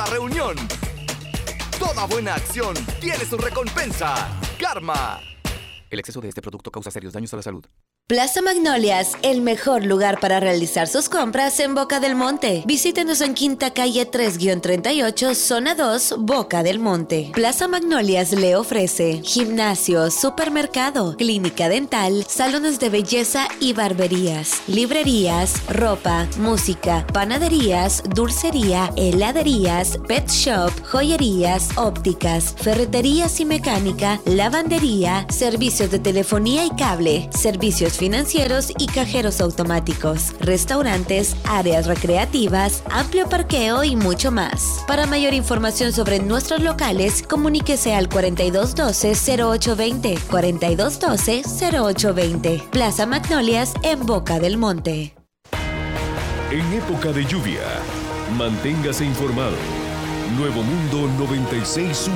reunión. Toda buena acción tiene su recompensa. Karma. El exceso de este producto causa serios daños a la salud. Plaza Magnolias, el mejor lugar para realizar sus compras en Boca del Monte. Visítenos en Quinta Calle 3-38, Zona 2, Boca del Monte. Plaza Magnolias le ofrece gimnasio, supermercado, clínica dental, salones de belleza y barberías, librerías, ropa, música, panaderías, dulcería, heladerías, pet shop, joyerías, ópticas, ferreterías y mecánica, lavandería, servicios de telefonía y cable, servicios financieros y cajeros automáticos, restaurantes, áreas recreativas, amplio parqueo y mucho más. Para mayor información sobre nuestros locales, comuníquese al 4212-0820, 4212-0820. Plaza Magnolias en Boca del Monte. En época de lluvia, manténgase informado. Nuevo Mundo 96.1.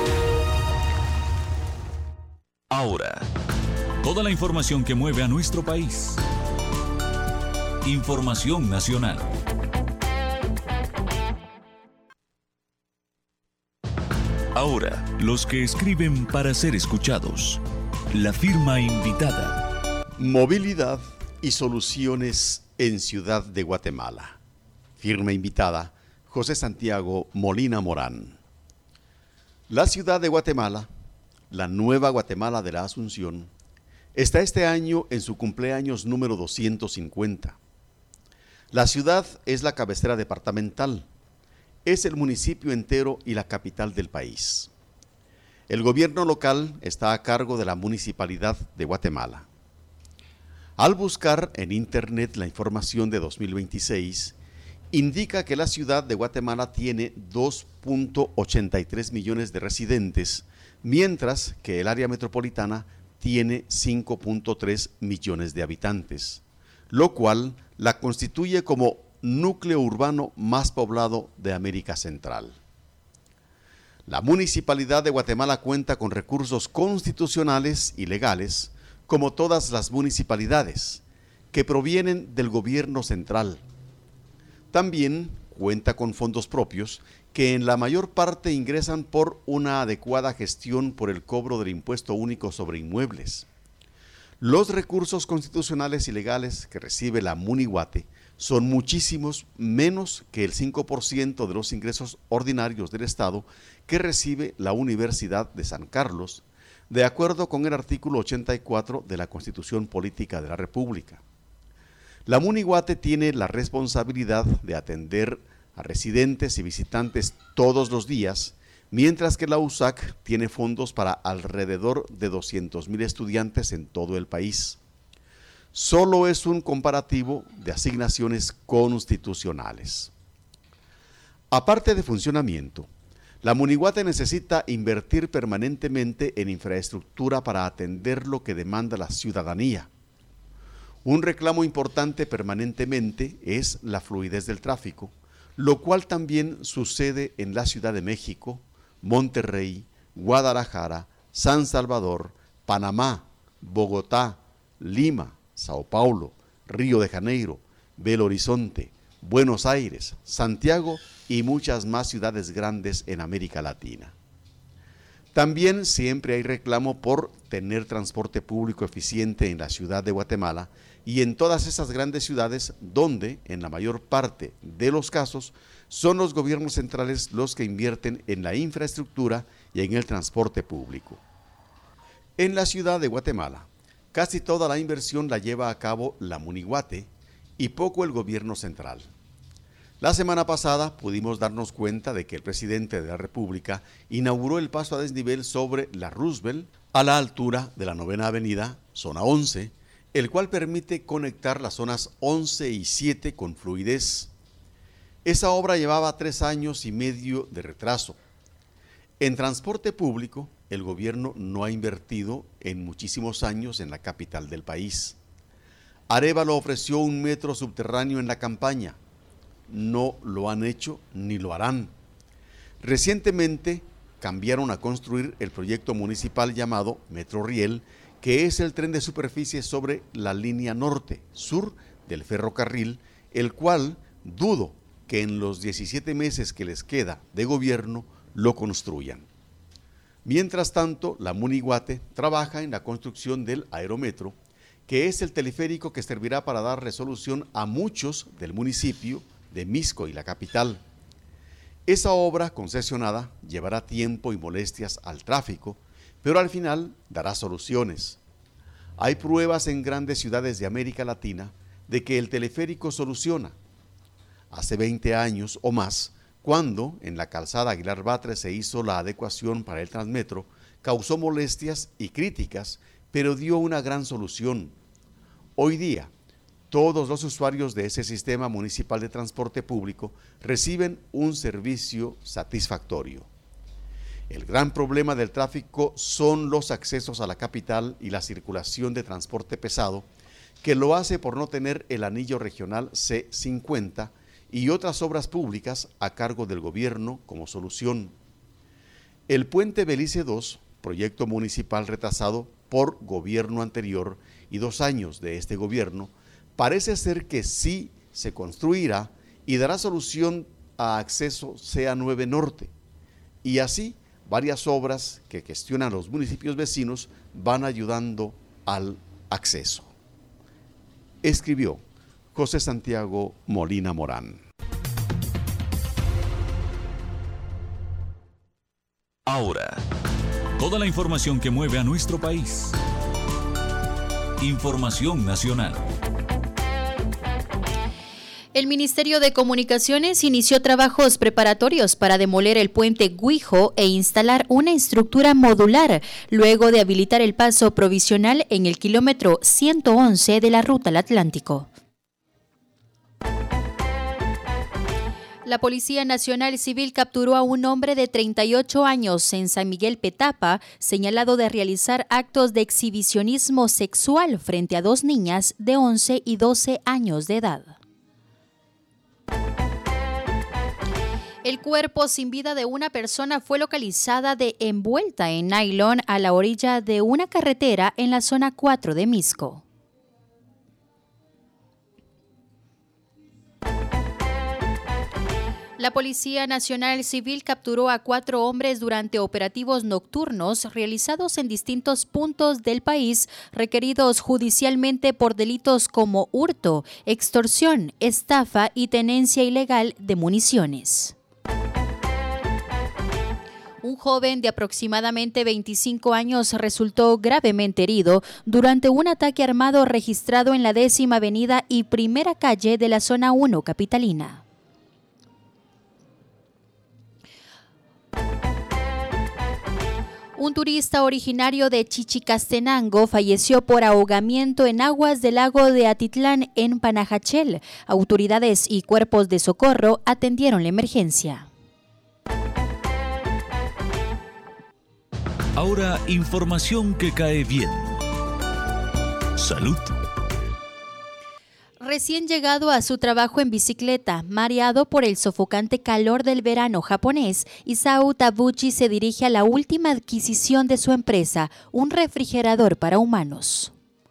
Ahora, toda la información que mueve a nuestro país. Información nacional. Ahora, los que escriben para ser escuchados. La firma invitada. Movilidad y soluciones en Ciudad de Guatemala. Firma invitada, José Santiago Molina Morán. La ciudad de Guatemala, la nueva Guatemala de la Asunción, está este año en su cumpleaños número 250. La ciudad es la cabecera departamental, es el municipio entero y la capital del país. El gobierno local está a cargo de la Municipalidad de Guatemala. Al buscar en internet la información de 2026, indica que la ciudad de Guatemala tiene 2.83 millones de residentes, mientras que el área metropolitana tiene 5.3 millones de habitantes, lo cual la constituye como núcleo urbano más poblado de América Central. La Municipalidad de Guatemala cuenta con recursos constitucionales y legales, como todas las municipalidades, que provienen del gobierno central. También cuenta con fondos propios que en la mayor parte ingresan por una adecuada gestión por el cobro del impuesto único sobre inmuebles. Los recursos constitucionales y legales que recibe la Munihuate son muchísimos menos que el 5% de los ingresos ordinarios del Estado que recibe la Universidad de San Carlos, de acuerdo con el artículo 84 de la Constitución Política de la República. La Munihuate tiene la responsabilidad de atender a residentes y visitantes todos los días, mientras que la USAC tiene fondos para alrededor de 200,000 estudiantes en todo el país. Solo es un comparativo de asignaciones constitucionales. Aparte de funcionamiento, la Munihuate necesita invertir permanentemente en infraestructura para atender lo que demanda la ciudadanía. Un reclamo importante permanentemente es la fluidez del tráfico, lo cual también sucede en la Ciudad de México, Monterrey, Guadalajara, San Salvador, Panamá, Bogotá, Lima, Sao Paulo, Río de Janeiro, Belo Horizonte, Buenos Aires, Santiago y muchas más ciudades grandes en América Latina. También siempre hay reclamo por tener transporte público eficiente en la ciudad de Guatemala y en todas esas grandes ciudades donde, en la mayor parte de los casos, son los gobiernos centrales los que invierten en la infraestructura y en el transporte público. En la ciudad de Guatemala, casi toda la inversión la lleva a cabo la Munihuate y poco el gobierno central. La semana pasada pudimos darnos cuenta de que el presidente de la República inauguró el paso a desnivel sobre la Roosevelt a la altura de la 9ª Avenida, zona 11, el cual permite conectar las zonas 11 y 7 con fluidez. Esa obra llevaba 3 años y medio de retraso. En transporte público, el gobierno no ha invertido en muchísimos años en la capital del país. Arévalo ofreció un metro subterráneo en la campaña. No lo han hecho ni lo harán. Recientemente cambiaron a construir el proyecto municipal llamado Metro Riel, que es el tren de superficie sobre la línea norte-sur del ferrocarril, el cual dudo que en los 17 meses que les queda de gobierno lo construyan. Mientras tanto, la Muniguate trabaja en la construcción del Aerometro, que es el teleférico que servirá para dar resolución a muchos del municipio de Misco y la capital. Esa obra concesionada llevará tiempo y molestias al tráfico, pero al final dará soluciones. Hay pruebas en grandes ciudades de América Latina de que el teleférico soluciona. Hace 20 años o más, cuando en la calzada Aguilar Batres se hizo la adecuación para el Transmetro, causó molestias y críticas, pero dio una gran solución. Hoy día, todos los usuarios de ese sistema municipal de transporte público reciben un servicio satisfactorio. El gran problema del tráfico son los accesos a la capital y la circulación de transporte pesado, que lo hace por no tener el anillo regional C50 y otras obras públicas a cargo del gobierno como solución. El puente Belice II, proyecto municipal retrasado por gobierno anterior y 2 años de este gobierno, parece ser que sí se construirá y dará solución a acceso CA9 Norte. Y así, varias obras que gestionan los municipios vecinos van ayudando al acceso. Escribió José Santiago Molina Morán. Ahora, toda la información que mueve a nuestro país. Información nacional. El Ministerio de Comunicaciones inició trabajos preparatorios para demoler el puente Guijo e instalar una estructura modular, luego de habilitar el paso provisional en el kilómetro 111 de la Ruta al Atlántico. La Policía Nacional Civil capturó a un hombre de 38 años en San Miguel Petapa, señalado de realizar actos de exhibicionismo sexual frente a 2 niñas de 11 y 12 años de edad. El cuerpo sin vida de una persona fue localizada envuelta en nylon a la orilla de una carretera en la zona 4 de Misco. La Policía Nacional Civil capturó a 4 hombres durante operativos nocturnos realizados en distintos puntos del país, requeridos judicialmente por delitos como hurto, extorsión, estafa y tenencia ilegal de municiones. Un joven de aproximadamente 25 años resultó gravemente herido durante un ataque armado registrado en la 10ª Avenida y Primera Calle de la Zona 1 capitalina. Un turista originario de Chichicastenango falleció por ahogamiento en aguas del lago de Atitlán en Panajachel. Autoridades y cuerpos de socorro atendieron la emergencia. Ahora, información que cae bien. Salud. Recién llegado a su trabajo en bicicleta, mareado por el sofocante calor del verano japonés, Isao Tabuchi se dirige a la última adquisición de su empresa, un refrigerador para humanos.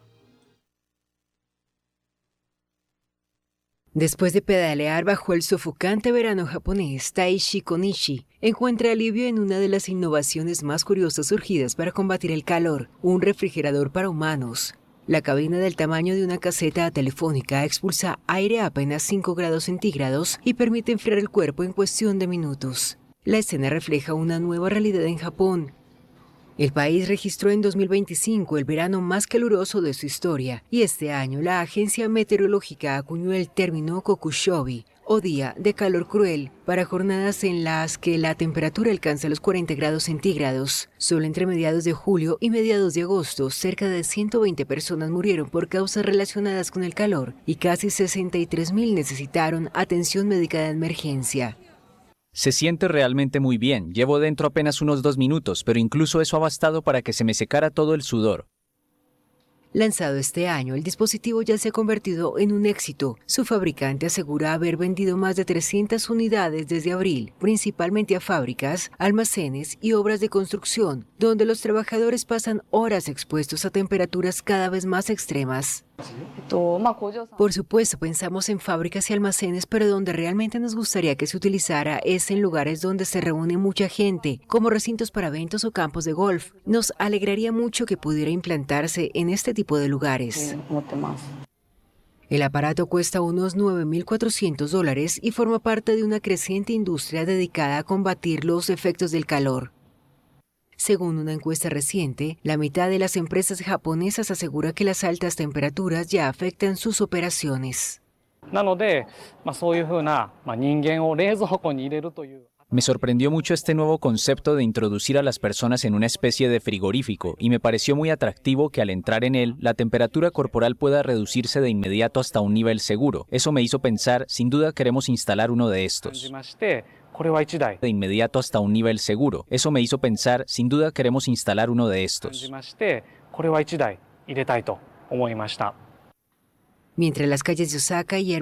Después de pedalear bajo el sofocante verano japonés, Taishi Konishi encuentra alivio en una de las innovaciones más curiosas surgidas para combatir el calor, un refrigerador para humanos. La cabina del tamaño de una caseta telefónica expulsa aire a apenas 5 grados centígrados y permite enfriar el cuerpo en cuestión de minutos. La escena refleja una nueva realidad en Japón. El país registró en 2025 el verano más caluroso de su historia y este año la agencia meteorológica acuñó el término Kokushobi, o día de calor cruel, para jornadas en las que la temperatura alcanza los 40 grados centígrados. Solo entre mediados de julio y mediados de agosto, cerca de 120 personas murieron por causas relacionadas con el calor y casi 63,000 necesitaron atención médica de emergencia. Se siente realmente muy bien. Llevo dentro apenas unos 2 minutos, pero incluso eso ha bastado para que se me secara todo el sudor. Lanzado este año, el dispositivo ya se ha convertido en un éxito. Su fabricante asegura haber vendido más de 300 unidades desde abril, principalmente a fábricas, almacenes y obras de construcción, donde los trabajadores pasan horas expuestos a temperaturas cada vez más extremas. Por supuesto, pensamos en fábricas y almacenes, pero donde realmente nos gustaría que se utilizara es en lugares donde se reúne mucha gente, como recintos para eventos o campos de golf. Nos alegraría mucho que pudiera implantarse en este tipo de lugares. El aparato cuesta unos $9.400 y forma parte de una creciente industria dedicada a combatir los efectos del calor. Según una encuesta reciente, la mitad de las empresas japonesas asegura que las altas temperaturas ya afectan sus operaciones. Me sorprendió mucho este nuevo concepto de introducir a las personas en una especie de frigorífico y me pareció muy atractivo que al entrar en él, la temperatura corporal pueda reducirse de inmediato hasta un nivel seguro. Eso me hizo pensar, sin duda queremos instalar uno de estos. De inmediato hasta un nivel seguro. Eso me hizo pensar, sin duda queremos instalar uno de estos. Mientras las calles de Osaka y